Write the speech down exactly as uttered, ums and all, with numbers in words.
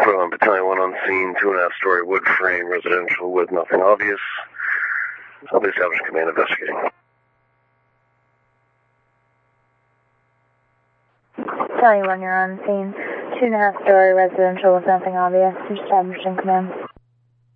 Berlin Battalion one on scene, two and a half story wood frame residential with nothing obvious. I'll be establishing command investigating. Battalion one, you're on scene, two and a half story residential with nothing obvious. Establishing command.